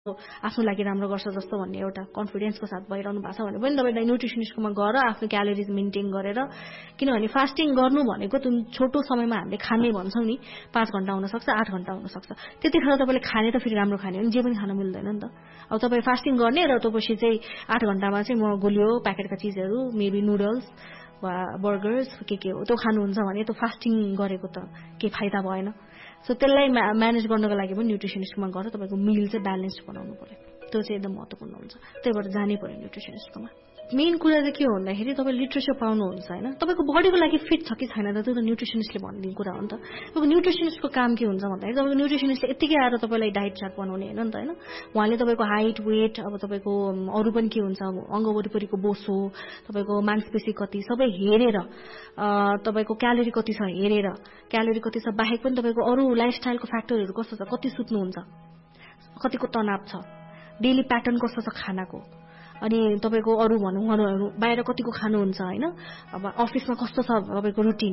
आफ्नो लागि राम्रो गर्छ जस्तो भन्ने एउटा कन्फिडेन्सको साथ भइरहनु भएको छ भने पनि तपाईले न्युट्रिसनिस्टकोमा गएर आफ्नो क्यालोरिज मेन्टेन गरेर किनभने फास्टिङ गर्नु भनेको छोटो समयमा हामीले खाने भन्छौँ नि 5 घण्टा हुन सक्छ 8 घण्टा हुन सक्छ त्यतिखेर तपाईले खाने त फेरि राम्रो खाने हो नि जे पनि खान मिल्दैन नि त अब तपाई फास्टिङ गर्ने र त्यसपछि चाहिँ 8 घण्टामा चाहिँ म गुलियो प्याकेटका चीजहरू मेबी नुडल्स वा बर्गर्स के हो त्यो खानुहुन्छ भने त्यो फास्टिङ गरेको त के फाइदा भएन सो त्यसलाई म्यानेज गर्नको लागि पनि न्युट्रिसनिस्टकोमा गएर तपाईको मिल चाहिँ ब्यालेन्स्ड बनाउनु पर्यो त्यो चाहिँ एकदम महत्त्वपूर्ण हुन्छ त्यही भएर जानै पर्यो न्युट्रिसनिस्टकोमा मेन कुरा चाहिँ के हो भन्दाखेरि तपाईले लिटरेचर पाउनुहुन्छ हैन तपाईको बडीको लागि फिट छ कि छैन त त्यो त न्युट्रिसनिस्टले भन्ने कुरा हो नि त तपाईको न्युट्रिसनिस्टको काम के हुन्छ भन्दाखेरि तपाईको न्युट्रिसनिस्टले यतिकै आएर तपाईलाई डाइट चार्ट बनाउने हैन नि त हैन उहाँले तपाईको हाइट वेट अब तपाईको अरु पनि के हुन्छ अंग वरिपरिको बोसो तपाईको मांसपेशी कति सबै हेरेर तपाईको क्यालोरी कति छ हेरेर क्यालोरी कति छ बाहेक पनि तपाईको अरु लाइफस्टाइलको फ्याक्टरहरु कस्तो छ कति सुत्नुहुन्छ कतिको तनाव छ डेली प्याटर्न कस्तो छ खानाको अनि तपाईको अरु भनौं बाहिर कतिको खानुहुन्छ हैन अब अफिसमा कस्तो छ तपाईको रुटिन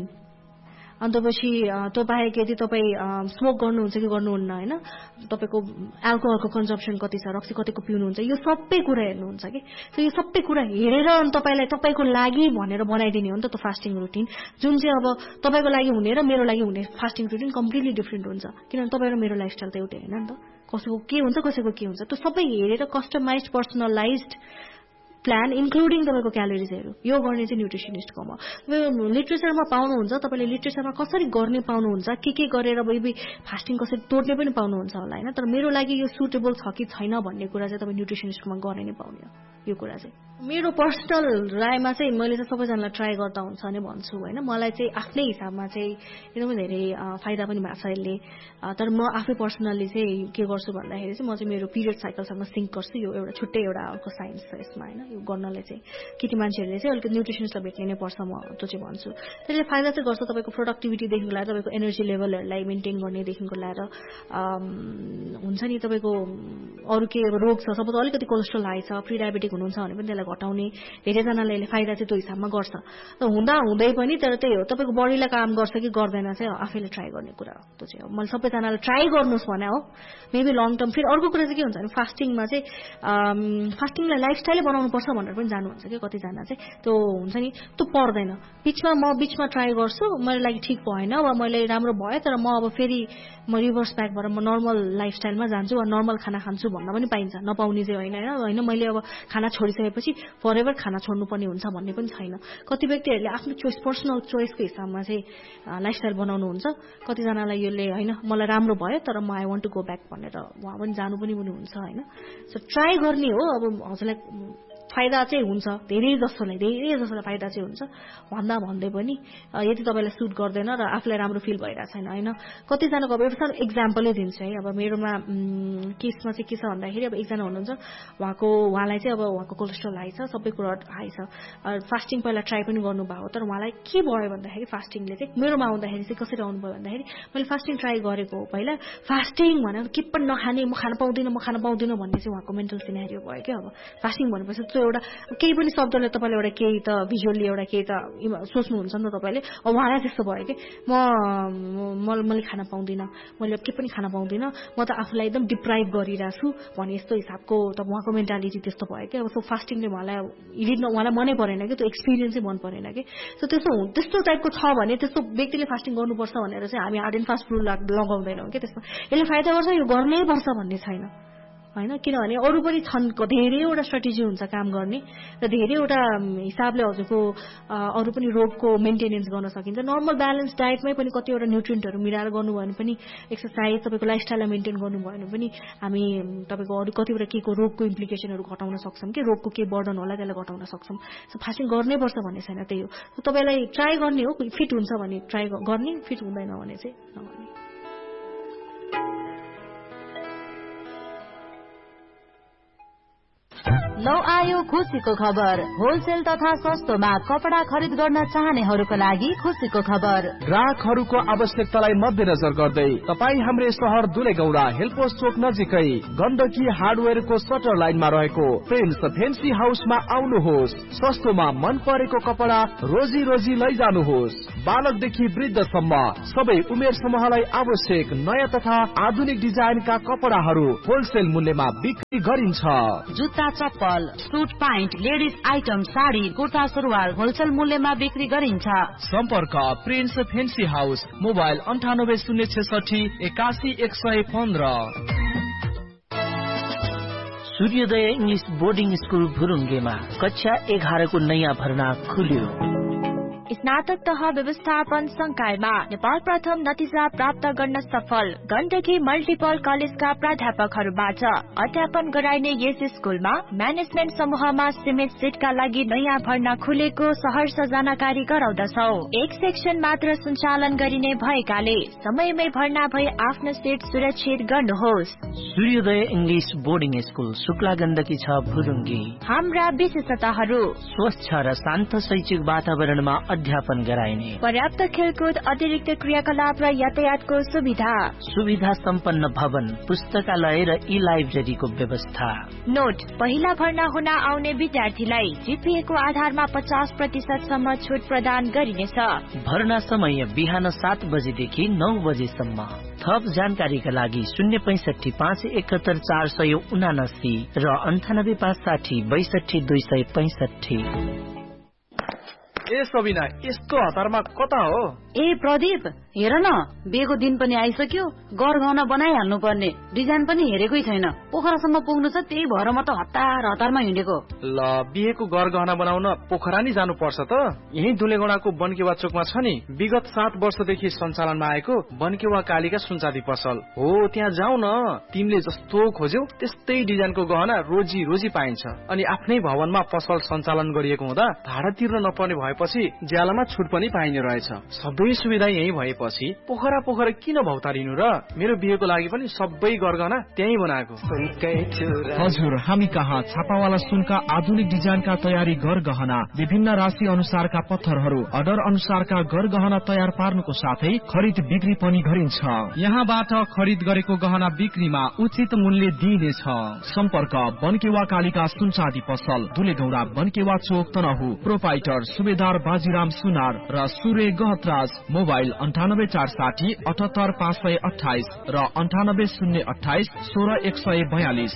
अनि त्यसपछि त्यो बाहेक यदि तपाई स्मोक गर्नुहुन्छ कि गर्नुहुन्न हैन तपाईको अल्कोहलको कन्जम्पसन कति छ रक्सी कतिको पिउनुहुन्छ यो सबै कुरा हेर्नुहुन्छ कि सो यो सबै कुरा हेरेर अनि तपाईलाई तपाईको लागि भनेर बनाइदिने हो नि त त्यो फास्टिङ रुटिन जुन चाहिँ अब तपाईको लागि हुने र मेरो लागि हुने फास्टिङ रुटिन कम्प्लिटली डिफरेन्ट हुन्छ किनभने तपाई र मेरो लाइफस्टाइल त एउटै हैन नि त कसैको के हुन्छ कसैको के हुन्छ त्यो सबै हेरेर कस्टमाइज्ड पर्सनलाइज्ड प्लान इन्क्लुडिङ तपाईको क्यालोरिजहरु यो गर्ने चाहिँ न्युट्रिसनिस्टकोमा लिटरेचरमा पाउनुहुन्छ तपाईले लिटरेचरमा कसरी गर्ने पाउनुहुन्छ के गरेर बेबी फास्टिङ कसरी तोड्ने पनि पाउनुहुन्छ होला हैन तर मेरो लागि यो सुटेबल छ कि छैन भन्ने कुरा चाहिँ तपाई न्युट्रिसनिस्टकोमा गर्ने नै पाउने हो यो कुरा चाहिँ मेरो पर्सनल रायमा चाहिँ मैले चाहिँ सबैजनालाई ट्राई गर्दा हुन्छ भने भन्छु हैन मलाई चाहिँ आफ्नै हिसाबमा चाहिँ एकदमै धेरै फाइदा पनि भएको छ यसले तर म आफै पर्सनली चाहिँ के गर्छु भन्दाखेरि चाहिँ म चाहिँ मेरो पिरियड साइकलसँग सिंक गर्छु यो एउटा छुट्टै एउटा अर्को साइन्स छ यसमा हैन यो गर्नले चाहिँ केटी मान्छेहरुले चाहिँ अलिकति न्युट्रिसनिस्टलाई भेट्ने नै पर्छ म त्यो चाहिँ भन्छु त्यसले फाइदा चाहिँ गर्छ तपाईको प्रोडक्टिभिटी देखिको लिएर तपाईको एनर्जी लेभलहरुलाई मेन्टेन गर्ने देखिको लिएर हुन्छ नि तपाईको अरु के रोग छ सपोज अलिकति कोलेस्ट्रोल हाई छ प्री डायबेटिक हुनुहुन्छ भने पनि त्यसलाई घटाउने धेरै जनाले यसले फाइदा चाहिँ त्यो हिसाबमा गर्छ हुँदा हुँदै पनि तर त्यही हो तपाईको बडीलाई काम गर्छ कि गर्दैन चाहिँ आफैले ट्राई गर्ने कुरा हो त्यो चाहिँ मैले सबैजनाले ट्राई गर्नुस् भने हो मेबी लङ टर्म फेरि अर्को कुरा चाहिँ के हुन्छ भने फास्टिङमा चाहिँ फास्टिङलाई लाइफस्टाइलै बनाउनु पर्छ भनेर पनि जानुहुन्छ कि कति जना चाहिँ त्यो हुन्छ नि त्यो पर्दैन बीचमा ट्राई गर्छु मेरो लागि ठीक भएन वा मैले राम्रो भयो तर म अब फेरि म रिभर्स ब्याक भएर म नर्मल लाइफस्टाइलमा जान्छु वा नर्मल खाना खान्छु भन्न पनि पाइन्छ नपाउने चाहिँ हैन मैले अब खाना छोडिसकेपछि फरएभर खाना छोड्नुपर्ने हुन्छ भन्ने पनि छैन कति व्यक्तिहरुले आफ्नो चोइस पर्सनल चोइसको हिसाबमा चाहिँ लाइफस्टाइल बनाउनु हुन्छ कति जनालाई यसले हैन मलाई राम्रो भयो तर म I want to go back भनेर वहाँ पनि जानु पनि हुन्छ हैन सो ट्राई गर्ने हो अब हजुरलाई फाइदा चाहिँ हुन्छ धेरै जसोलाई फाइदा चाहिँ हुन्छ भन्दा भन्दै पनि यदि तपाईलाई सुट गर्दैन र आफुलाई राम्रो फिल भइरा छैन हैन कति जनाको अब एउटा एक्जाम्पलै दिन्छु है अब मेरोमा केसमा चाहिँ के छ भन्दाखेरि अब एकजना हुनुहुन्छ उहाँलाई चाहिँ अब उहाँको कोलेस्ट्रोल हाई छ सबै कुरा हाई छ फास्टिङ पहिला ट्राई पनि गर्नुभयो तर उहाँलाई के भयो भन्दाखेरि फास्टिङले चाहिँ मेरोमा आउँदाखेरि चाहिँ कसरी आउनु भयो भन्दाखेरि मैले फास्टिङ ट्राई गरेको हो पहिला फास्टिङ भनेर के पनि नखाने म खान पाउँदिन भन्ने चाहिँ उहाँको मेन्टल सिनेरियो भयो के अब फास्टिङ भनेपछि एउटा केही पनि शब्दले तपाईले एउटा केही त भिजुअली एउटा केही त सोच्नुहुन्छ नि त तपाईले अब उहाँलाई त्यस्तो भयो कि मैले खान पाउँदिन मैले के पनि खान पाउँदिन म त आफुलाई एकदम डिप्राइभ गरिरहेको छु भने यस्तो हिसाबको त उहाँको मेन्टालिटी त्यस्तो भयो कि अब सो फास्टिङले उहाँलाई मनै परेन कि त्यो एक्सपिरियन्सै मन परेन कि सो त्यस्तो टाइपको छ भने त्यस्तो व्यक्तिले फास्टिङ गर्नुपर्छ भनेर चाहिँ हामी हार्ड एन्ड फास्ट रुल लगाउँदैनौँ कि त्यसमा यसले फाइदा गर्छ यो गर्नै पर्छ भन्ने छैन हैन किनभने अरु पनि छन् धेरैवटा स्ट्र्याटेजी हुन्छ काम गर्ने र धेरैवटा हिसाबले हजुरको अरु पनि रोगको मेन्टेनेन्स गर्न सकिन्छ नर्मल ब्यालेन्स डायटमै पनि कतिवटा न्युट्रिएन्टहरु मिलाएर गर्नु भयो भने पनि एक्सरसाइज तपाईको लाइफस्टाइललाई मेन्टेन गर्नु भयो भने पनि हामी तपाईको अरु कतिवटा केको रोगको इम्प्लिकेसनहरु घटाउन सक्छौं के रोगको के बर्डन होला त्यसलाई घटाउन सक्छौं सो फास्टिङ गर्नै पर्छ भन्ने छैन त्यही हो सो तपाईलाई ट्राई गर्ने हो फिट हुन्छ भने ट्राई गर्ने फिट हुँदैन भने चाहिँ नगर्ने लौ आयो खुसीको खबर। होलसेल तथा सस्तोमा कपडा खरिद गर्न चाहनेहरूको लागि खुसीको खबर। ग्राहकहरूको आवश्यकतालाई मध्यनजर गर्दै तपाई हाम्रो शहर दुलेगौडा हेलपोस्ट चोक नजिकै गण्डकी हार्डवेयरको सटर लाइनमा रहेको प्रिन्स फेन्सी हाउसमा आउनुहोस्। सस्तोमा मन परेको कपडा रोजी रोजी लैजानुहोस्। बालकदेखि वृद्धसम्म सबै उमेर समूहलाई आवश्यक नयाँ तथा आधुनिक डिजाइनका कपडाहरू होलसेल मूल्यमा बिक्री गरिन्छ। जुत्ता, चप्पल, suit, pant, ladies item, sari, kurta, सुरुवाल होलसेल मूल्यमा बिक्री गरिन्छ। सम्पर्क प्रिन्स फेन्सी हाउस, मोबाइल 98066115। सूर्योदय इंग्लिश बोर्डिङ स्कुल भुरुङ्गेमा कक्षा 11 को नयाँ भर्ना खुल्यो। स्नातक तह व्यवस्थापन संकायमा नेपाल प्रथम नतिजा प्राप्त गर्न सफल गण्डकी मल्टिपल कलेजका प्राध्यापकहरूबाट अध्यापन गराइने यस स्कुलमा म्यानेजमेन्ट समूहमा सीमित सिटका लागि नयाँ भर्ना खुलेको सहर्ष जानकारी गराउँदछौ। एक सेक्सन मात्र सञ्चालन गरिने भएकाले समयमै भर्ना भई आफ्नो सिट सुरक्षित गर्नुहोस्। सूर्योदय English boarding school Shukla Gandaki 6 भुरुङ्गी। हाम्रा विशेषताहरू स्वच्छ र शान्त शैक्षिक वातावरणमा अध्यापन गराइने, पर्याप्त खेलकुद, अतिरिक्त क्रियाकलाप र यातायातको सुविधा सम्पन्न भवन, पुस्तकालय र ई लाइब्रेरीको व्यवस्था। नोट: पहिला भर्ना हुन आउने विद्यार्थीलाई जीपीए को आधारमा 50% सम्म छुट प्रदान गरिनेछ। भर्ना समय बिहान 7 बजेदेखि 9 बजेसम्म। थप जानकारीका लागि 065 571 479 र 98 560 62 265। ए सबिना, यस्तो हतारमा कता हो? ए प्रदीप, हेर न, बिहेको दिन पनि आइसक्यो। गरगहना बनाइहाल्नु पर्ने, डिजाइन पनि हेरेकै छैन। पोखरासम्म पुग्नु छ, त्यही भएर म त हतारमा हिँडेको। ल, बिहेको गरगहना बनाउन पोखरा नि जानु पर्छ त? यही दुलेगौडाको बनकेवा चोकमा छ नि, विगत 7 वर्षदेखि सञ्चालनमा आएको बनकेवा कालीका सुनचाँदी पसल हो। त्यहाँ जाऊ न, तिमीले जस्तो खोज्यौ त्यस्तै डिजाइनको गहना रोजी रोजी पाइन्छ। अनि आफ्नै भवनमा पसल सञ्चालन गरिएको हुँदा भाडा तिर्न नपर्ने भएपछि ज्यालामा छुट पनि पाइने रहेछ। सबै सुविधा यही भएपछि पोखरा किन भौतारिनु र? मेरो बिहेको लागि पनि सबै गरगहना त्यही बनाएको। हजुर, हामी कहाँ छापावाला सुनका आधुनिक डिजाइनका तयारी गरगहना, विभिन्न राशि अनुसारका पत्थरहरू, अर्डर अनुसारका गरगहना तयार पार्नुको साथै खरिद बिक्री पनि गरिन्छ। यहाँबाट खरिद गरेको गहना बिक्रीमा उचित मूल्य दिइनेछ। सम्पर्क बनकेवा कालिका सुनचाँदी पसल, दुलेगौडा बनकेवा चोक, तनहु। प्रोपाइटर सुबेदार बाजीराम सुनार र सूर्य गहतराज। मोबाइल 98 460 78 528 र 98 028 16 142।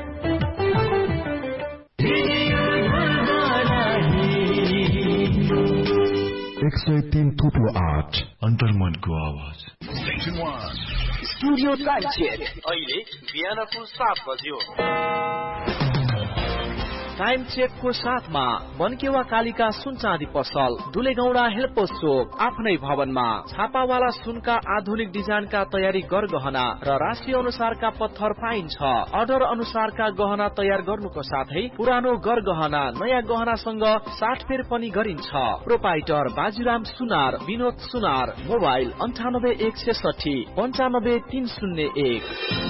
103.8 अन्तर्मनको आवाज। Studio time check. अहिले बिहानको 7 बज्यो। टाइम चेकको साथमा बनकेवा कालिका सुनचाँदी पसल, दुलेगौडा हेलपोस्ट चोक, आफ्नै भवनमा छापावाला सुनका आधुनिक डिजाइनका तयारी गरगहना र राशि अनुसारका पत्थर पाइन्छ। अर्डर अनुसारका गहना तयार गर्नुको साथै पुरानो गरगहना नयाँ गहनासँग साटफेर पनि गरिन्छ। प्रोपाइटर बाजीराम सुनार, विनोद सुनार। मोबाइल 98 160 95 301।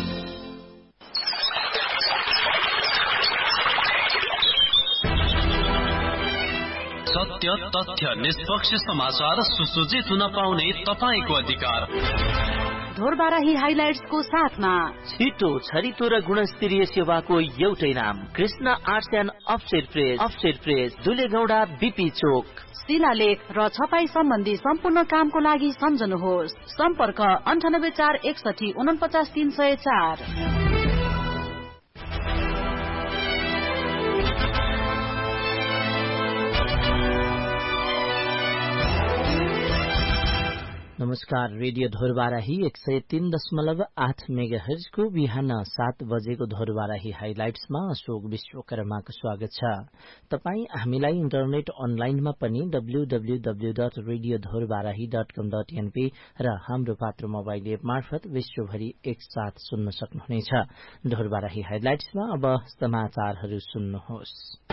सत्य, तथ्य, निष्पक्ष समाचार सुसज्जित हुन पाउने तपाईको अधिकार। ढोरबाराही हाइलाइट्सको साथमा छिटो, छरितो र गुणस्तरीय सेवाको एउटै नाम, Krishna arts and offset press, दुलेगौडा BP चोक। शिलालेख र छपाई सम्बन्धी सम्पूर्ण कामको लागि सम्झनुहोस्। सम्पर्क 98 461 49 304। नमस्कार, रेडियो धोरबाराही 103.8 मेगाहर्ज को बिहान 7 बजेको धोरबाराही हाइलाइट्समा अशोक विश्वकर्माको स्वागत छ। तपाई हामीलाई इन्टरनेट अनलाइनमा पनि www.radiodhorbarahi.com.np र हाम्रो पात्र मोबाइल एप मार्फत विश्वभरि एकसाथ सुन्न सक्नुहुनेछ। धोरबाराही हाइलाइट्समा अब समाचारहरू सुन्नुहोस्।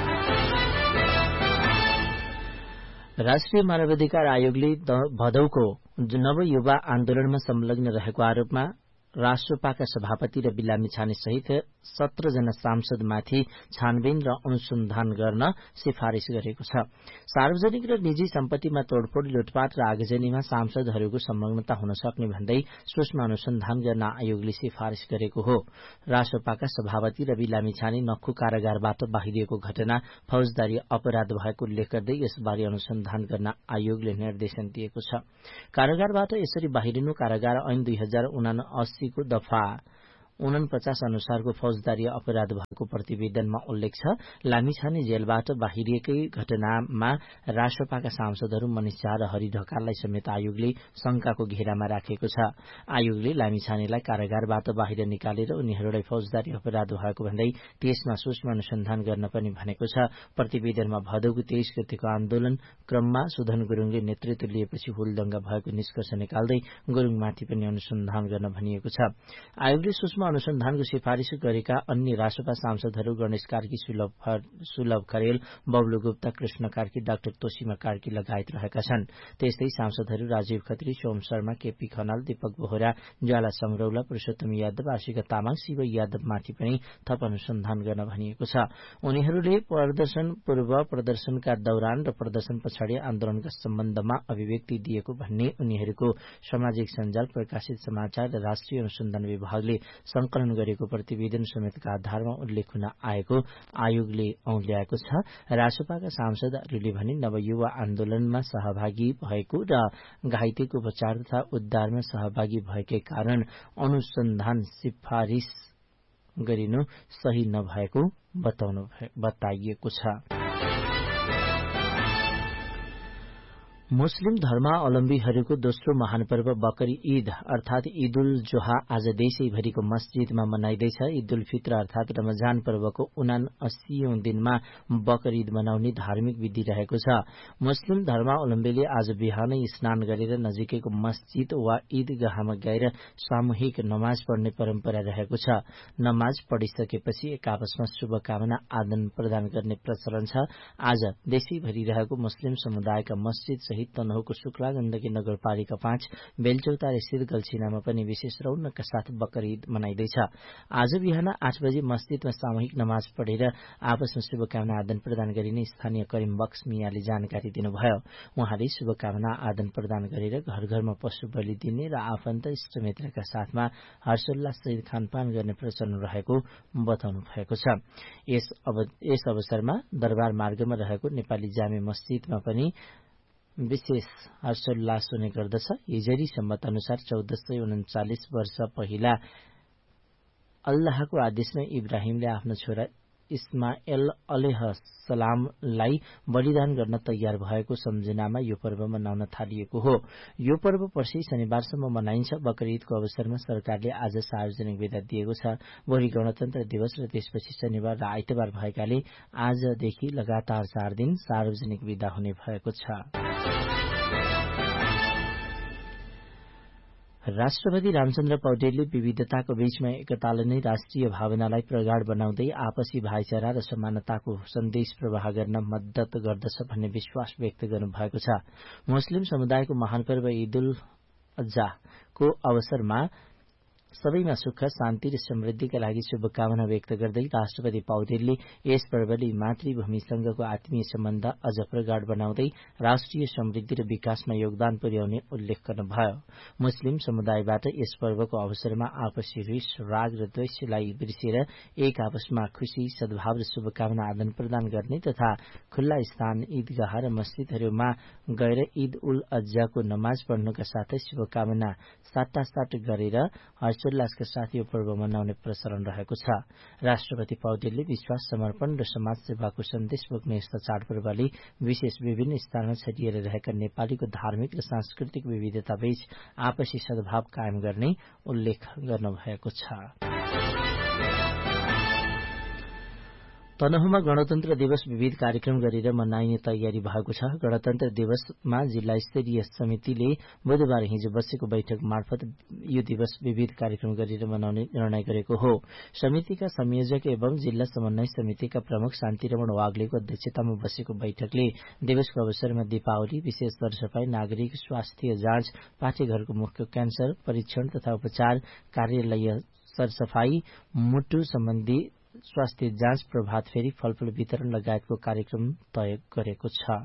राष्ट्रिय मानवाधिकार आयोगले भदौको नवयुवा आन्दोलनमा संलग्न रहेको आरोपमा राष्ट्रपाका सभापति र बिलामी छाने सहित 17 जना सांसदमाथि छानबिन र अनुसन्धान गर्न सिफारिश गरेको छ। सार्वजनिक र निजी सम्पत्तिमा तोडफोड, लुटपाट र आगजनीमा सांसदहरूको संलग्नता हुन सक्ने भन्दै सूक्ष्म अनुसन्धान गर्न आयोगले सिफारिश गरेको हो। रासोपाका सभापति रवि लामिछाने नक्खु कारागारबाट बाहिरिएको घटना फौजदारी अपराध भएको उल्लेख गर्दै यसबारे अनुसन्धान गर्न आयोगले निर्देशन दिएको छ। कारागारबाट यसरी बाहिरिनु कारागार ऐन 2079 को दफा 49 अनुसारको फौजदारी अपराध भएको प्रतिवेदनमा उल्लेख छ। लामिछाने जेलबाट बाहिरिएकै घटनामा राष्ट्रपाका सांसदहरू मनिष झा र हरि ढकाललाई समेत आयोगले शंकाको घेरामा राखेको छ। आयोगले लामिछानेलाई कारागारबाट बाहिर निकालेर उनीहरूलाई फौजदारी अपराध भएको भन्दै त्यसमा सूक्ष्म अनुसन्धान गर्न पनि भनेको छ। प्रतिवेदनमा भदौको 23 गतेको आन्दोलन क्रममा सुधन गुरुङले नेतृत्व लिएपछि हुलदंगा भएको निष्कर्ष निकाल्दै गुरुङमाथि पनि अनुसन्धान गर्न भनिएको छ। आयोगले सूक्ष्म अनुसन्धानको सिफारिश गरेका अन्य रासपा सांसदहरू गणेश कार्की, सुलभ खरेल, बब्लु गुप्ता, कृष्ण कार्की, डाक्टर तोसीमा कार्की लगायत रहेका छन्। त्यस्तै सांसदहरू राजीव खत्री, सोम शर्मा, केपी खनाल, दीपक बोहरा, ज्वाला संरौला, पुरूषोत्तम यादव, आशिका तामाङ, शिव यादवमाथि पनि थप अनुसन्धान गर्न भनिएको छ। उनीहरूले प्रदर्शन पूर्व, प्रदर्शनका दौरान र प्रदर्शन पछाडि आन्दोलनका सम्बन्धमा अभिव्यक्ति दिएको भन्ने उनीहरूको सामाजिक सञ्जाल, प्रकाशित समाचार र राष्ट्रिय अनुसन्धान विभागले संकलन गरेको प्रतिवेदन समेतका आधारमा उल्लेख हुन आएको आयोगले औल्याएको छ। रासपाका सांसदहरूले भने नवयुवा आन्दोलनमा सहभागी भएको र घाइतेको उपचार तथा उद्धारमा सहभागी भएकै कारण अनुसन्धान सिफारिश गरिनु सही नभएको बताइएको छ। मुस्लिम धर्मावलम्बीहरूको दोस्रो महान पर्व बकरी ईद अर्थात ईद उल जोहा आज देशैभरिको मस्जिदमा मनाइँदैछ। ईद उल फित्र अर्थात रमजान पर्वको 79औं दिनमा बकर ईद मनाउने धार्मिक विधि रहेको छ। मुस्लिम धर्मावलम्बीले आज बिहानै स्नान गरेर नजिकैको मस्जिद वा ईदगाहमा गएर सामूहिक नमाज पढ्ने परम्परा रहेको छ। नमाज पढिसकेपछि एक आपसमा शुभकामना आदान प्रदान गर्ने प्रचलन छ। आज देशैभरि रहेको मुस्लिम समुदायका मस्जिद सहित तनहुको शुक्ला गण्डकी नगरपालिका 5 बेलचौतार स्थित गल्छिनामा पनि विशेष रौनकका साथ बकर ईद मनाइँदैछ। आज बिहान 8 बजे मस्जिदमा सामूहिक नमाज पढेर आपसमा शुभकामना आदान प्रदान गरिने स्थानीय करिम बक्स मियाले जानकारी दिनुभयो। उहाँले शुभकामना आदान प्रदान गरेर घर घरमा पशु बलि दिने र आफन्त इष्टमित्रका साथमा हर्षोल्लाससहित खानपान गर्ने प्रचलन रहेको बताउनु भएको छ। यस अवसरमा दरबार मार्गमा रहेको नेपाली जामे मस्जिदमा पनि विशेष हर्षोल्लास हुने गर्दछ। हिजरी सम्मत अनुसार 1439 वर्ष पहिला अल्लाहको आदेशमा इब्राहिमले आफ्नो छोरा इस्माइल अलैहिस्सलामलाई बलिदान गर्न तयार भएको सम्झनामा यो पर्व मनाउन थालिएको हो। यो पर्व पर्सि शनिबारसम्म मनाइन्छ। बकर ईदको अवसरमा सरकारले आज सार्वजनिक बिदा दिएको छ। भोलि गणतन्त्र दिवस र त्यसपछि शनिबार र आइतबार भएकाले आजदेखि लगातार 4 दिन सार्वजनिक बिदा हुने भएको छ। राष्ट्रपति रामचन्द्र पौडेलले विविधताको बीचमा एकताले नै राष्ट्रिय भावनालाई प्रगाढ बनाउँदै आपसी भाइचारा र समानताको सन्देश प्रवाह गर्न मद्दत गर्दछ भन्ने विश्वास व्यक्त गर्नुभएको छ। मुस्लिम समुदायको महान पर्व ईद उल अजहाको अवसरमा सबैमा सुख, शान्ति र समृद्धिका लागि शुभकामना व्यक्त गर्दै राष्ट्रपति पौडेलले यस पर्वले मातृभूमिसँगको आत्मीय सम्बन्ध अझ प्रगाढ बनाउँदै राष्ट्रिय समृद्धि र विकासमा योगदान पुर्याउने उल्लेख गर्नुभयो। मुस्लिम समुदायबाट यस पर्वको अवसरमा आपसी रिस, राग र द्वेषलाई बिर्सेर एक आपसमा खुशी, सद्भाव र शुभकामना आदान प्रदान गर्ने तथा खुल्ला स्थान, ईदगाह र मस्जिदहरूमा गएर ईद उल अजहाको नमाज पढ्नुका साथै शुभकामना साटासाट गरेर हर्षोल्लासका साथ यो पर्व मनाउने प्रचलन रहेको छ। राष्ट्रपति पौडेलले विश्वास, समर्पण र समाज सेवाको सन्देश बोक्ने यस्ता चाडपर्वले विशेष विभिन्न स्थानमा छरिएर रहेका नेपालीको धार्मिक र सांस्कृतिक विविधताबीच आपसी सद्भाव कायम गर्ने उल्लेख गर्नुभएको छ। तनहुमा गणतन्त्र दिवस विविध कार्यक्रम गरेर मनाइने तयारी भएको छ। गणतन्त्र दिवसमा जिल्ला स्तरीय समितिले बुधबार हिजो बसेको बैठक मार्फत यो दिवस विविध कार्यक्रम गरेर मनाउने निर्णय गरेको हो। समितिका संयोजक एवं जिल्ला समन्वय समितिका प्रमुख शान्तिरमण वाग्लेको अध्यक्षतामा बसेको बैठकले दिवसको अवसरमा दीपावली, विशेष सरसफाई, नागरिक स्वास्थ्य जाँच, पाठ्यघरको मुख्य क्यान्सर परीक्षण तथा उपचार, कार्यालय सरसफाई, मुटु सम्बन्धी स्वास्थ्य जाँच, प्रभात फेरी, फलफूल वितरण लगायतको कार्यक्रम तय गरेको छ।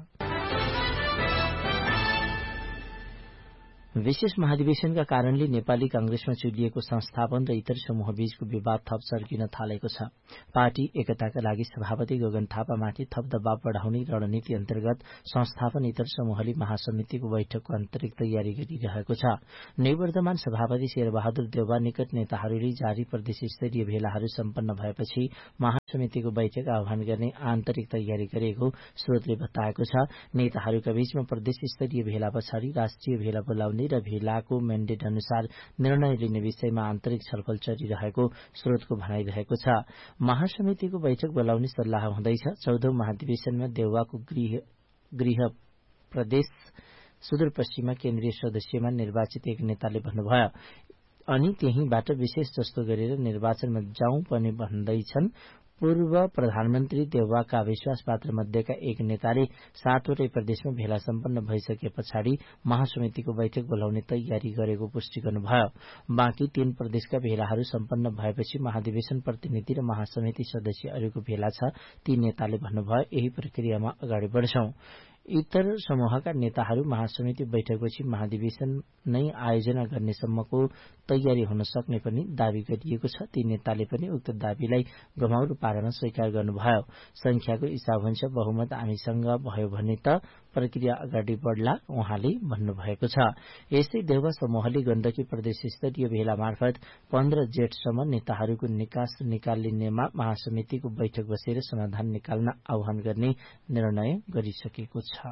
विशेष महाधिवेशनका कारणले नेपाली कांग्रेसमा चुलिएको संस्थापन र इतर समूहबीचको विवाद थप सर्किन थालेको छ। पार्टी एकताका लागि सभापति गगन थापामाथि थप दबाव बढाउने रणनीति अन्तर्गत संस्थापन इतर समूहले महासमितिको बैठकको आन्तरिक तयारी गरिरहेको छ। निवर्तमान सभापति शेरबहादुर देउवा निकट नेताहरूले जारी प्रदेश स्तरीय भेलाहरू सम्पन्न भएपछि महासमितिको बैठक आह्वान गर्ने आन्तरिक तयारी गरेको स्रोतले बताएको छ। नेताहरूका बीचमा प्रदेश स्तरीय भेला पछाडि राष्ट्रिय भेला बोलाउने र भेलाको म्यान्डेट अनुसार निर्णय लिने विषयमा आन्तरिक छलफल चलिरहेको स्रोतको भनाइरहेको छ। महासमितिको बैठक बोलाउने सल्लाह हुँदैछ। 14औं महाधिवेशनमा देउवाको गृह प्रदेश सुदूरपश्चिममा केन्द्रीय सदस्यमा निर्वाचित एक नेताले भन्नुभयो अनि त्यहीबाट विशेष जस्तो गरेर निर्वाचनमा जाउँ पनि भन्दैछन्। पूर्व प्रधानमन्त्री देउवाका विश्वास पात्र मध्येका एक नेताले 7वटै प्रदेशमा भेला सम्पन्न भइसके पछाडि महासमितिको बैठक बोलाउने तयारी गरेको पुष्टि गर्नुभयो। बाँकी 3 प्रदेशका भेलाहरू सम्पन्न भएपछि महाधिवेशन प्रतिनिधि र महासमिति सदस्यहरूको भेला छ। ती नेताले भन्नुभयो यही प्रक्रियामा अगाडि बढ्छौं। इतर समूहका नेताहरू महासमिति बैठकपछि महाधिवेशन नै आयोजना गर्ने सम्मको तयारी हुन सक्ने पनि दावी गरिएको छ। ती नेताले पनि उक्त दावीलाई गमाउरो पार्न स्वीकार गर्नुभयो। संख्याको हिसाब हुन्छ, बहुमत हामीसँग भयो भने त प्रक्रिया अगाडि बढ्ला उहाँले भन्नुभएको छ। यसै देउवा समूहले गण्डकी प्रदेश स्तरीय भेला मार्फत 15 जेठसम्म नेताहरूको निकास निकालिनेमा महासमितिको बैठक बसेर समाधान निकाल्न आह्वान गर्ने निर्णय गरिसकेको छ।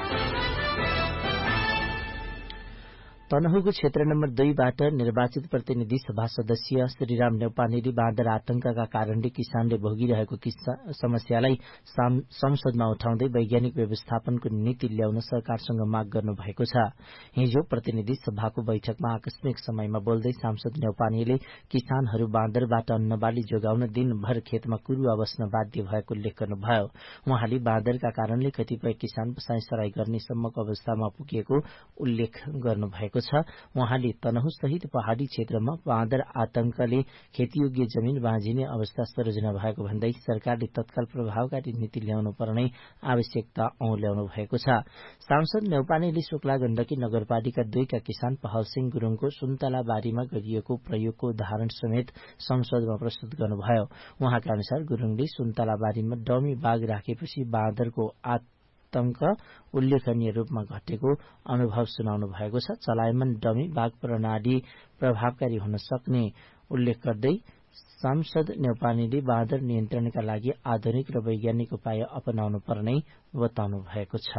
तनहुँको क्षेत्र नम्बर 2 बाट निर्वाचित प्रतिनिधि सभा सदस्य श्रीराम न्यौपानेले बाँदर आतंकका कारणले किसानले भोगिरहेको समस्यालाई संसदमा उठाउँदै वैज्ञानिक व्यवस्थापनको नीति ल्याउन सरकारसँग माग गर्नुभएको छ। हिजो प्रतिनिधि सभाको बैठकमा आकस्मिक समयमा बोल्दै सांसद न्यौपानेले किसानहरू बाँदरबाट अन्नबाली जोगाउन दिनभर खेतमा कुरुवा बस्न बाध्य भएको उल्लेख गर्नुभयो। उहाँले बाँदरका कारणले कतिपय किसान बसाइसराई गर्ने सम्मको अवस्थामा पुगेको उल्लेख गर्नुभएको छ। उहाँले तनहुँ सहित पहाड़ी क्षेत्रमा बाँदर आतंकले खेतीयोग्य जमिन बाँझिने अवस्था सृजना भएको भन्दै सरकारले तत्काल प्रभावकारी नीति ल्याउनु पर्ने आवश्यकता औल्याउनु भएको छ। सांसद न्यौपानेले शुक्ला गण्डकी नगरपालिका 2 का किसान पहल सिंह गुरूङको सुन्तला बारीमा गरिएको प्रयोगको उदाहरण समेत संसदमा प्रस्तुत गर्नुभयो। उहाँका अनुसार गुरूङले सुन्तला बारीमा डमी बाघ राखेपछि बाँदरको आतंक उल्लेखनीय रूपमा घटेको अनुभव सुनाउनु भएको छ। चलायमान डमी बाघ प्रणाली प्रभावकारी हुन सक्ने उल्लेख गर्दै सांसद न्यौपानेले बाँदर नियन्त्रणका लागि आधुनिक र वैज्ञानिक उपाय अपनाउनु पर्ने बताउनु भएको छ।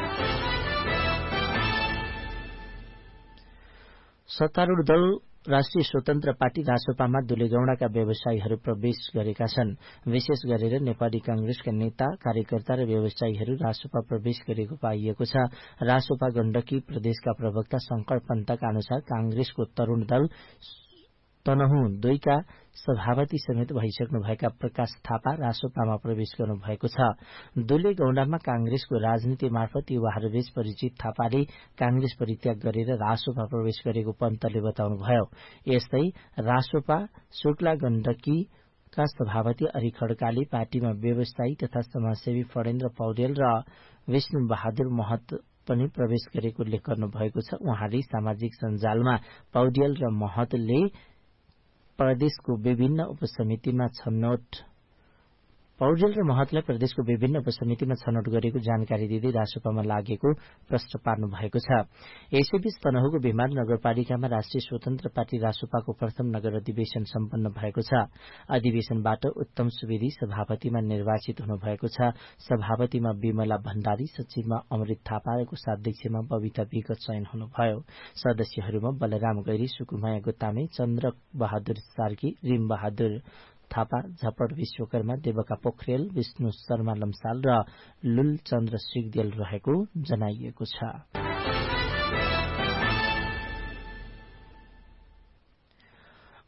सत्तारूढ़ दल राष्ट्रिय स्वतन्त्र पार्टी रासोपामा दुलेगौंडाका व्यवसायीहरू प्रवेश गरेका छन्। विशेष गरेर नेपाली कांग्रेसका नेता, कार्यकर्ता र व्यवसायीहरू रासोपा प्रवेश गरेको पाइएको छ। रासोपा गण्डकी प्रदेशका प्रवक्ता शंकर पन्तका अनुसार कांग्रेसको तरूण दल तनहुँ 2 का सभापति समेत भइसक्नुभएका प्रकाश थापा रासोपामा प्रवेश गर्नुभएको छ। दुलेगौंडामा कांग्रेसको राजनीति मार्फत युवाहरूबीच परिचित थापाले कांग्रेस परित्याग गरेर रासोपा प्रवेश गरेको पन्तले बताउनुभयो। यस्तै रासोपा शुक्ला गण्डकी का सभापति अरी खड्काले पार्टीमा व्यवसायी तथा समाजसेवी फणेन्द्र पौडेल र विष्णु बहादुर महत पनि प्रवेश गरेको उल्लेख गर्नुभएको छ। उहाँले सामाजिक सञ्जालमा पौडेल र महतले प्रदेशको विभिन्न उपसमितिमा छनौट गरेको जानकारी दिँदै रासोपामा लागेको प्रश्न पार्नु भएको छ। यसैबीच तनहुँको भिमाल नगरपालिकामा राष्ट्रिय स्वतन्त्र पार्टी रासोपाको प्रथम नगर अधिवेशन सम्पन्न भएको छ। अधिवेशनबाट उत्तम सुवेदी सभापतिमा निर्वाचित हुनुभएको छ। सभापतिमा विमला भण्डारी, सचिवमा अमृत थापा र कोषाध्यक्षमा बबिता विगत चयन हुनुभयो। सदस्यहरूमा बलराम गैरी, सुकुमाया गोतामे, चन्द्र बहादुर सार्की, रिम बहादुर थापा, झपट विश्वकर्मा, देवका पोखरेल, विष्णु शर्मा लम्साल र लुल चन्द्र सिगदेल रहेको जनाइएको छ।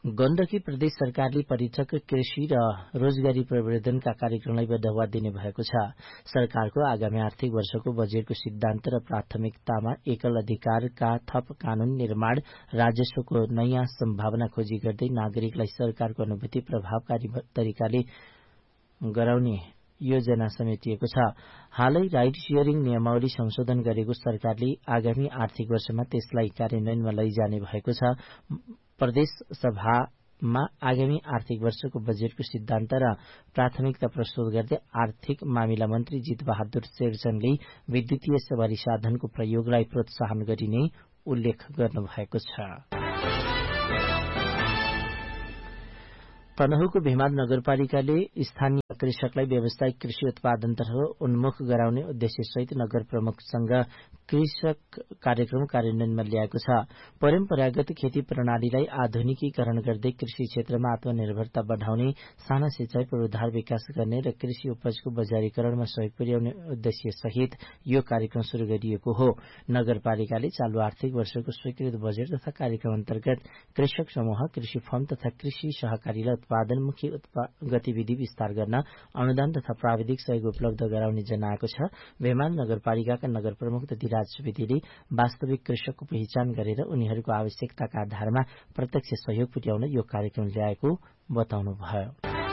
गण्डकी प्रदेश सरकारले पर्यटक कृषि र रोजगारी प्रवर्धनका कार्यक्रमलाई बढ़ावा दिने भएको छ। सरकारको आगामी आर्थिक वर्षको बजेटको सिद्धान्त र प्राथमिकतामा एकल अधिकारका थप कानून निर्माण, राजस्वको नयाँ सम्भावना खोजी गर्दै नागरिकलाई सरकारको अनुभूति प्रभावकारी तरिकाले गराउने योजना समेटिएको छ। हालै राइड शेयरिङ नियमावली संशोधन गरेको सरकारले आगामी आर्थिक वर्षमा त्यसलाई कार्यान्वयनमा लैजाने भएको छ। प्रदेश सभामा आगामी आर्थिक वर्षको बजेटको सिद्धान्त र प्राथमिकता प्रस्तुत गर्दै आर्थिक मामिला मन्त्री जितबहादुर शेरचनले विद्युतीय सवारी साधनको प्रयोगलाई प्रोत्साहन गरिने उल्लेख गर्नुभएको छ। तनहुको भेमाद नगरपालिकाले स्थानीय कृषकलाई व्यावसायिक कृषि उत्पादनतर्फ उन्मुख गराउने उद्देश्यसहित नगर प्रमुखसँग कृषक कार्यक्रम कार्यान्वयनमा ल्याएको छ। परम्परागत खेती प्रणालीलाई आधुनिकीकरण गर्दै कृषि क्षेत्रमा आत्मनिर्भरता बढ़ाउने, साना सिंचाई पूर्वाधार विकास गर्ने र कृषि उपजको बजारीकरणमा सहयोग पुर्याउने उद्देश्यसहित यो कार्यक्रम शुरू गरिएको हो। नगरपालिकाले चालू आर्थिक वर्षको स्वीकृत बजेट तथा कार्यक्रम अन्तर्गत कृषक समूह, कृषि फर्म तथा कृषि सहकारीलाई उत्पादनमुखी गतिविधि विस्तार गर्न अनुदान तथा प्राविधिक सहयोग उपलब्ध गराउने जनाएको छ। भेमाद नगरपालिकाका नगर प्रमुख दधिराज सुवेदीले वास्तविक कृषकको पहिचान गरेर उनीहरूको आवश्यकताका आधारमा प्रत्यक्ष सहयोग पुर्याउन यो कार्यक्रम ल्याएको बताउनुभयो।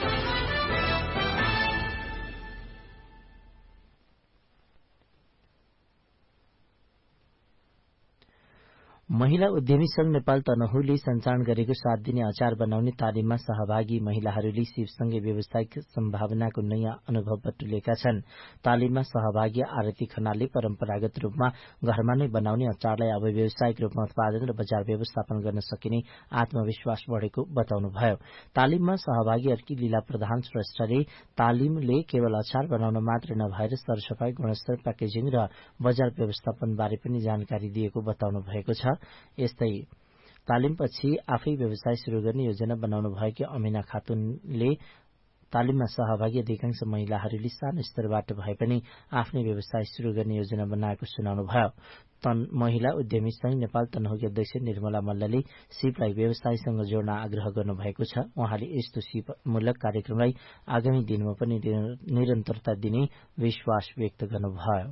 महिला उद्यमी संघ नेपाल तनहुले सञ्चालन गरेको 7 दिने अचार बनाउने तालिममा सहभागी महिलाहरूले सिपसँगै व्यावसायिक सम्भावनाको नयाँ अनुभव बटुलेका छन्। तालिममा सहभागी आरती खनालले परम्परागत रूपमा घरमा नै बनाउने अचारलाई अब व्यावसायिक रूपमा उत्पादन र बजार व्यवस्थापन गर्न सकिने आत्मविश्वास बढ़ेको बताउनुभयो। तालिममा सहभागी अर्की लीला प्रधान श्रेष्ठले तालिमले केवल अचार बनाउन मात्र नभएर सरसफाई, गुणस्तर, प्याकेजिङ र बजार व्यवस्थापन बारे पनि जानकारी दिएको बताउनु भएको छ। यस्तै तालिमपछि आफै व्यवसाय शुरू गर्ने योजना बनाउनु भएकी अमिना खातुनले तालिममा सहभागी अधिकांश महिलाहरूले सानो स्तरबाट भए पनि आफ्नै व्यवसाय शुरू गर्ने योजना बनाएको सुनाउनुभयो। महिला उद्यमी संघ नेपाल तनहुकी अध्यक्ष निर्मला मल्लले सिपलाई व्यवसायसँग जोड्न आग्रह गर्नुभएको छ। उहाँले यस्तो सिपमूलक कार्यक्रमलाई आगामी दिनमा पनि निरन्तरता दिने विश्वास व्यक्त गर्नुभयो।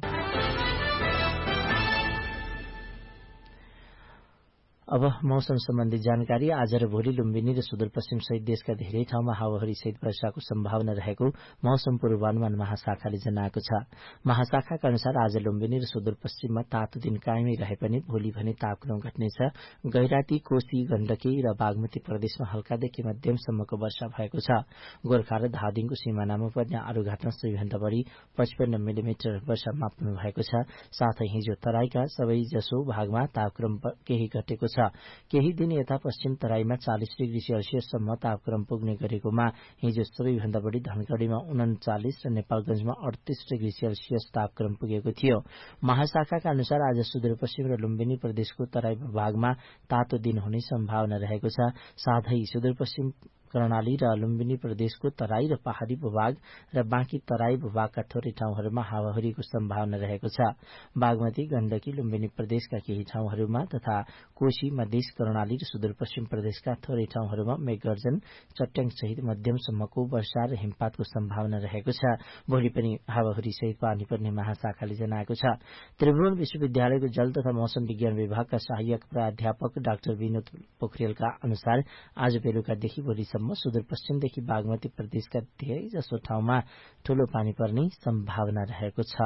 अब मौसम सम्बन्धी जानकारी। आज र भोलि लुम्बिनी र सुदूरपश्चिम सहित देशका धेरै ठाउँमा हावाहुरी सहित वर्षाको सम्भावना रहेको मौसम पूर्वानुमान महाशाखाले जनाएको छ। महाशाखाका अनुसार आज लुम्बिनी र सुदूरपश्चिममा तातो दिन कायमै रहे पनि भोलि भने तापक्रम घट्नेछ। गैराती, कोशी, गण्डकी र बागमती प्रदेशमा हल्कादेखि मध्यमसम्मको वर्षा भएको छ। गोर्खा र धादिङको सिमानामा पर्ने आरूघाटमा सबैभन्दा बढ़ी 55 मिलिमिटर वर्षा माप्नु भएको छ। साथै हिजो तराईका सबैजसो भागमा तापक्रम केही घटेको छ। केही दिन यता पश्चिम तराईमा 40 डिग्री सेल्सियससम्म तापक्रम पुग्ने गरेकोमा हिजो सबैभन्दा बढ़ी धनगढ़ीमा 39 र नेपालगंजमा 38 डिग्री सेल्सियस तापक्रम पुगेको थियो। महाशाखाका अनुसार आज सुदूरपश्चिम र लुम्बिनी प्रदेशको तराई भागमा तातो दिन हुने सम्भावना रहेको छ। साथै सुदूरपश्चिम कर्णाली र लुम्बिनी प्रदेशको तराई र पहाड़ी भूभाग र बाँकी तराई भूभागका थोरै ठाउँहरूमा हावाहुरीको सम्भावना रहेको छ। बागमती, गण्डकी, लुम्बिनी प्रदेशका केही ठाउँहरूमा तथा कोशी, मधेस, कर्णाली र सुदूरपश्चिम प्रदेशका थोरै ठाउँहरूमा मेघगर्जन, चट्याङसहित मध्यमसम्मको वर्षा र हिमपातको सम्भावना रहेको छ। भोलि पनि हावाहुरी सहित पानी पर्ने महाशाखाले जनाएको छ। त्रिभुवन विश्वविद्यालयको जल तथा मौसम विज्ञान विभागका सहायक प्राध्यापक डाक्टर विनोद पोखरेलका अनुसार आज बेलुकादेखि भोलिसम्म सुदूरपश्चिमदेखि बागमती प्रदेशका धेरै जसो ठाउँमा ठूलो पानी पर्ने सम्भावना रहेको छ।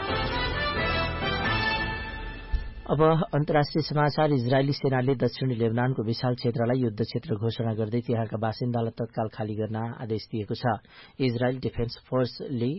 अब अन्तर्राष्ट्रिय समाचार। इजरायली सेनाले दक्षिणी लेबनानको विशाल क्षेत्रलाई युद्ध क्षेत्र घोषणा गर्दै त्यहाँका बासिन्दालाई तत्काल खाली गर्न आदेश दिएको छ। इजरायल डिफेन्स फोर्सले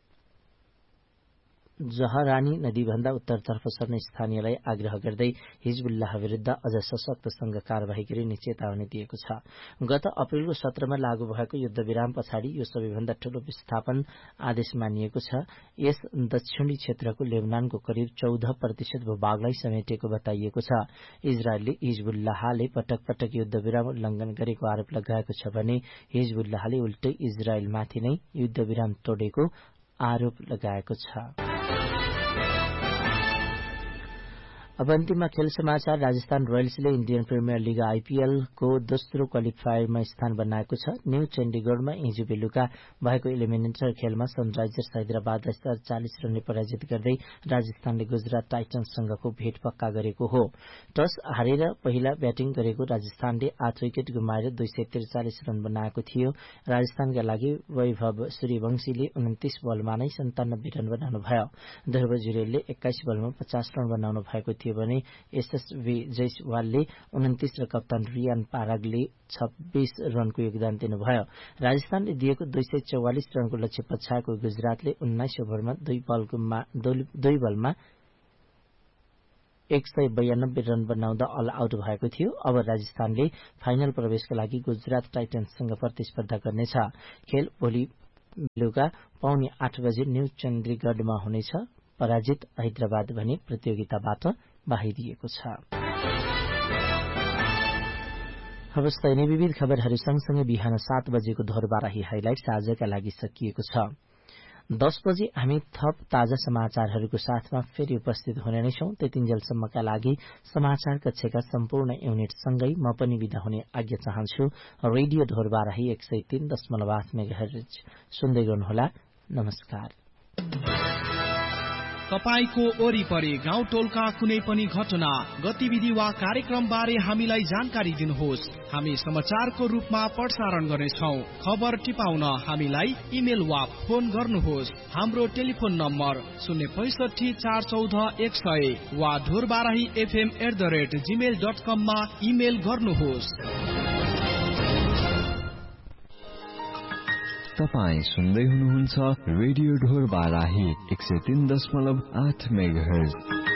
जहरानी नदीभन्दा उत्तरतर्फ सर्ने स्थानीयलाई आग्रह गर्दै हिजबुल्लाह विरूद्ध अझ सशक्तसँग कार्यवाही गरिने चेतावनी दिएको छ। गत अप्रेलको 17 मा लागू भएको युद्धविराम पछाडि यो सबैभन्दा ठूलो विस्थापन आदेश मानिएको छ। यस दक्षिणी क्षेत्रको लेबनानको करिब 14% भूभागलाई समेटेको बताइएको छ। इजरायलले हिजबुल्लाहले पटक पटक युद्धविराम उल्लंघन गरेको आरोप लगाएको छ भने हिजबुल्लाहले उल्टै इजरायलमाथि नै युद्धविराम तोडेको आरोप लगाएको छ। अब अन्तिममा खेल समाचार। Rajasthan रोयल्सले Indian premier league IPL को दोस्रो क्वालिफायरमा स्थान बनाएको छ। न्यू चण्डीगढ़मा हिजो बेलुका भएको इलिमिनेटर खेलमा सनराइजर्स हैदराबादलाई 40 रनले पराजित गर्दै राजस्थानले गुजरात टाइटन्ससँगको भेट पक्का गरेको हो। टस हारेर पहिला ब्याटिङ गरेको राजस्थानले 8 विकेट गुमाएर 243 रन बनाएको थियो। राजस्थानका लागि वैभव सूर्यवंशीले 29 बलमा नै 97 रन बनाउनु भयो। ध्रुव जुरेलले 21 बलमा 50 रन बनाउनु भएको थियो भने यशस्वी जयसवालले 29 र कप्तान रियान पारागले 26 रनको योगदान दिनुभयो। राजस्थानले दिएको 244 रनको लक्ष्य पछ्याएको गुजरातले 19 ओभरमा 2 बलमा 192 रन बनाउँदा अल आउट भएको थियो। अब राजस्थानले फाइनल प्रवेशका लागि गुजरात टाइटन्ससँग प्रतिस्पर्धा गर्नेछ। खेल भोलि बेलुका 7:15 बजे न्यू चण्डीगढ़मा हुनेछ। पराजित हैदराबाद भने प्रतियोगिताबाट बाहिरिएको छ। हवस् त, यिनै विविध खबरहरू सँगसँगै बिहान 7 बजेको धोरबाराही हाइलाइट्स आजका लागि सकिएको छ। 10 बजे हामी थप ताजा समाचारहरूको साथमा फेरि उपस्थित हुने नै छौं। त्यतिन्जेलसम्मका लागि समाचार कक्षका सम्पूर्ण युनिटसँगै म पनि बिदा हुने आज्ञा चाहन्छु। रेडियो धोरबाराही 103.8 मेगाहर्ज सुन्दै गर्नुहोला। नमस्कार। तपाईको वरिपरि गाउँ टोलका कुनै पनि घटना, गतिविधि वा कार्यक्रम बारे हामीलाई जानकारी दिनुहोस्। हामी समाचारको रूपमा प्रसारण गर्नेछौं। खबर टिपाउन हामीलाई इमेल वा फोन गर्नुहोस्। हाम्रो टेलिफोन नम्बर 065 414 100 वा dhurbarahifm@gmail.com मा इमेल गर्नुहोस्। तपाईं सुन्दै हुनुहुन्छ रेडियो ढोरबाराही 103.8 मेगाहर्ज।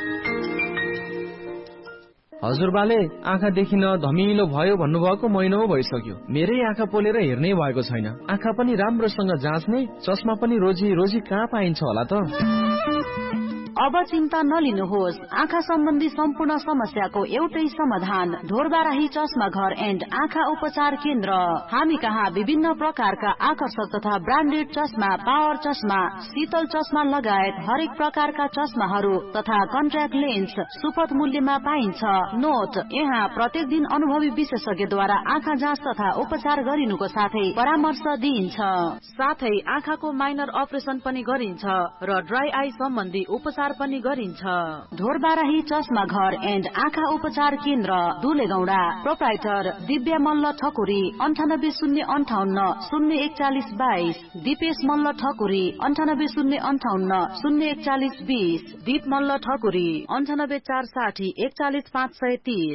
हजुरबाले आँखा देखिन धमिलो भयो भन्नुभएको महिना भइसक्यो। मेरै आँखा पोलेर हेर्नै भएको छैन। आँखा पनि राम्रोसँग जाँच्ने, चस्मा पनि रोजी कहाँ पाइन्छ होला त? अब चिन्ता नलिनुहोस्। आँखा सम्बन्धी सम्पूर्ण समस्याको एउटै समाधान, ढोरबाराही चस्मा घर एन्ड आँखा उपचार केन्द्र। हामी कहाँ विभिन्न प्रकारका आकर्षक तथा ब्रान्डेड चस्मा, पावर चस्मा, शीतल चस्मा लगायत हरेक प्रकारका चस्माहरू तथा कन्ट्याक्ट लेन्स सुपथ मूल्यमा पाइन्छ। नोट, यहाँ प्रत्येक दिन अनुभवी विशेषज्ञद्वारा आँखा जाँच तथा उपचार गरिनुको साथै परामर्श दिइन्छ। साथै आँखाको माइनर अपरेसन पनि गरिन्छ र ड्राई आई सम्बन्धी उपचार पनि गरिन्छ। ढोरबाराही चस्मा घर एन्ड आँखा उपचार केन्द्र, दुलेगौडा। प्रोप्राइटर दिव्या मल्ल ठकुरी, 9808 04122। दिपेश मल्ल ठकुरी, 9808 04120। दीप मल्ल ठकुरी, 98460 41530।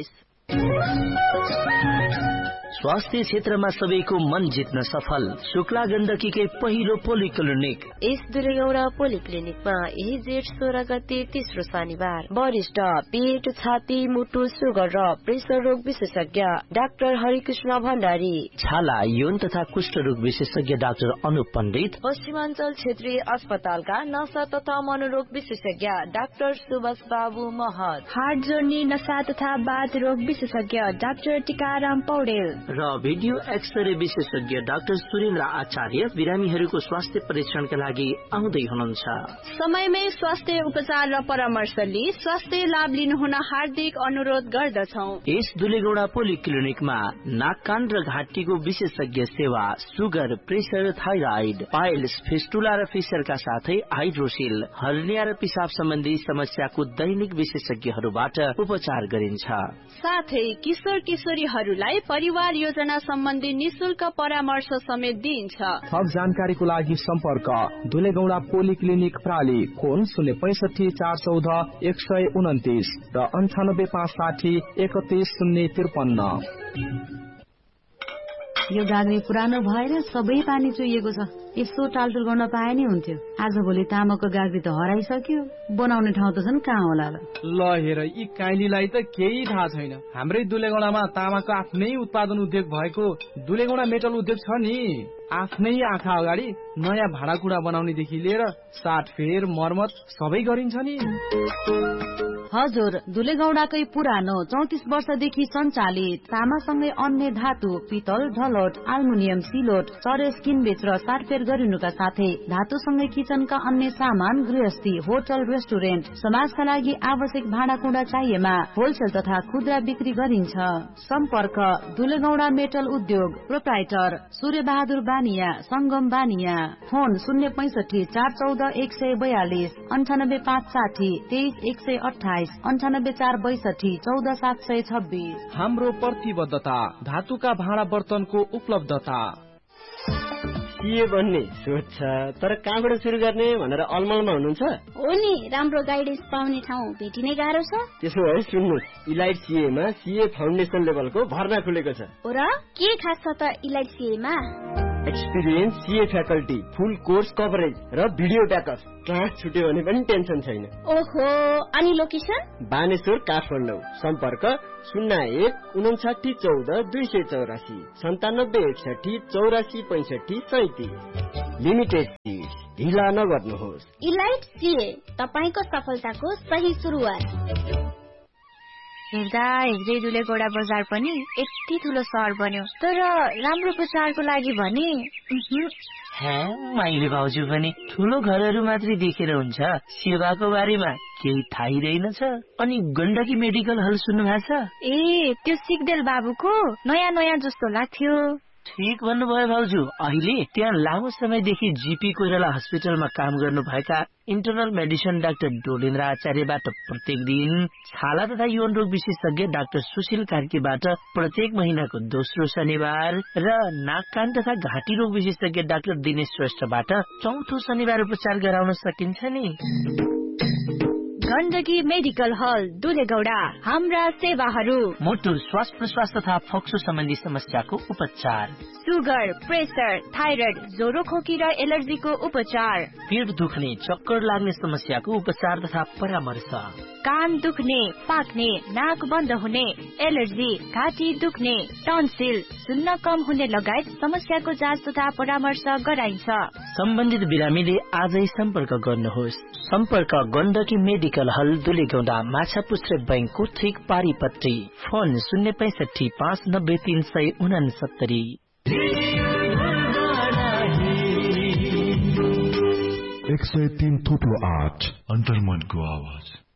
स्वास्थ्य क्षेत्रमा सबैको मन जित्न सफल शुक्ला गण्डकीकै पहिलो पोलिक्लिनिक। यस दुलेगौडा पोलिक्लिनिकमा यही जेठ 16 गते तेस्रो शनिबार वरिष्ठ पेट, छाती, मुटु, सुगर र प्रेसर रोग विशेषज्ञ डाक्टर हरिकृष्ण भण्डारी, छाला, यौन तथा कुष्ठ रोग विशेषज्ञ डाक्टर अनुप पण्डित, पश्चिमाञ्चल क्षेत्रीय अस्पतालका नसा तथा मनोरोग विशेषज्ञ डाक्टर सुभाष बाबु महत, हार्ट जोर्नी, नसा तथा बाथ रोग विशेषज्ञ डाक्टर टिकाराम पौडेल र भिडियो एक्सरे विशेषज्ञ डाक्टर सुरेन्द्र आचार्य बिरामीहरूको स्वास्थ्य परीक्षणका लागि आउँदै हुनुहुन्छ। समयमै स्वास्थ्य उपचार र परामर्श लिई स्वास्थ्य लाभ लिनुहुन हार्दिक अनुरोध गर्दछौं। यस दुलेगौडा पोलिक्लिनिकमा नाक, कान र घाँटीको विशेषज्ञ सेवा, sugar, pressure, thyroid, piles, fistula र फिसरका साथै हाइड्रोसिल, हर्निया र पिसाब सम्बन्धी समस्याको दैनिक विशेषज्ञहरूबाट उपचार गरिन्छ। साथै किशोर किशोरीहरूलाई परिवार योजना सम्बन्धी निशुल्क परामर्श समेत दिइन्छ। थप जानकारीको लागि सम्पर्क दुलेगौडा पोलिक्लिनिक प्राली, फोन 065 414 129 र 98560 31053। यो गाग्री पुरानो भएर सबै पानी चुहिएको छ। यसो टालटुल गर्न पाए नि हुन्थ्यो। आज भोलि तामाको गाग्री त हराइसक्यो, बनाउने ठाउँ त छन् कहाँ होला र? ल हेर, यी काइलीलाई त केही थाहा छैन। हाम्रै दुलेगौडामा तामाको आफ्नै उत्पादन उद्योग भएको दुलेगौडा मेटल उद्योग छ नि। आफ्नै आँखा अगाडि नयाँ भाँडाकुँडा बनाउनेदेखि लिएर साटफेर मर्मत सबै गरिन्छ नि। हजुर, दुलेगौडाकै पुरानो 34 वर्षदेखि सञ्चालित तामासँगै अन्य धातु, पितल, ढलोट, आल्मुनियम, सिलोट, चरेस किनबेच र साटफेर गरिनुका साथै धातुसँगै किचनका अन्य सामान, गृहस्थी, होटल, रेस्टुरेन्ट, समाजका लागि आवश्यक भाँडाकुँडा चाहिएमा होलसेल तथा खुद्रा बिक्री गरिन्छ। सम्पर्क दुलेगौडा मेटल उद्योग, प्रोप्राइटर सूर्य बहादुर बानिया, संगम बानिया। फोन 065 414 142, 98 560 23 128, 98 462 14 726। हाम्रो प्रतिबद्धता धातुका भाँडा बर्तनको उपलब्धता। के भन्ने सोध्छ तर कहाँबाट सुरु गर्ने भनेर अलमलमा हुनुहुन्छ? हो नि, राम्रो गाइडेन्स पाउने ठाउँ भेटिनै गाह्रो छ। त्यसो भए सुन्नुहोस्, इलाइट सीएमा सीए फाउन्डेसन लेभलको भर्ना खुलेको छ। र के खास छ त इलाइट सीएमा? एक्सपिरियन्स सीए फ्याकल्टी, फुल कोर्स कभरेज र भिडियो ब्याकअप। क्लास छुट्यो भने पनि टेन्सन छैन। ओहो, अनि लोकेसन? बानेश्वर, काठमाडौँ। सम्पर्क 01 59 14 284, 97 61 84 65 37। लिमिटेड सीट्स, ढिला नगर्नुहोस्। इलाइट सीए, तपाईको सफलताको सही सुरुवात। हेर्दा हेर्दै दुलेगौडा बजार पनि यति ठुलो सहर बन्यो, तर राम्रो प्रचारको लागि भने माइली भाउजू पनि ठुलो घरहरू मात्रै देखेर हुन्छ, सेवाको बारेमा केही थाहै रहेनछ। अनि गण्डकी मेडिकल हल सुन्नु भएको छ? ए, त्यो सिग्देल बाबुको नयाँ जस्तो लाग्थ्यो। ठिक भन्नुभयो भाउजू। अहिले त्यहाँ लामो समयदेखि जीपी कोइराला हस्पिटलमा काम गर्नुभएका इन्टरनल मेडिसिन डाक्टर डोलेन्द्र आचार्यबाट प्रत्येक दिन, छाला तथा यौन रोग विशेषज्ञ डाक्टर सुशील कार्कीबाट प्रत्येक महिनाको दोस्रो शनिबार र नाक कान तथा घाँटी रोग विशेषज्ञ डाक्टर दिनेश श्रेष्ठबाट चौथो शनिबार उपचार गराउन सकिन्छ नि। गण्डकी मेडिकल हल, दुलेगौडा। हाम्रा सेवाहरू: मुटु, श्वास प्रश्वास तथा फोक्सो सम्बन्धी समस्याको उपचार, सुगर, प्रेसर, थाइरोइड, ज्वरो खोकी र एलर्जीको उपचार, पेट दुख्ने, चक्कर लाग्ने समस्याको उपचार तथा परामर्श, कान दुख्ने, पाक्ने, नाक बन्द हुने, एलर्जी, घाँटी दुख्ने, टन्सिल, सुन्न कम हुने लगायत समस्याको जाँच तथा परामर्श गराइन्छ। सम्बन्धित बिरामीले आजै सम्पर्क गर्नुहोस्। सम्पर्क गण्डकी मेडिकल हल, दुलेगौडा, माछापुच्छ्रे बैंकको ठिक पारिपट्टि। फोन 065 590 369। 103.8 अन्तर्मनको आवाज।